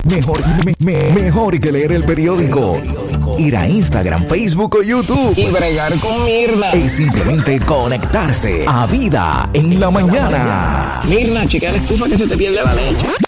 Mejor que leer el periódico. Ir a Instagram, Facebook o YouTube. Y bregar con Mirna. Es simplemente conectarse a Vida en la Mañana. Mirna, chequea la estufa que se te pierde la leche.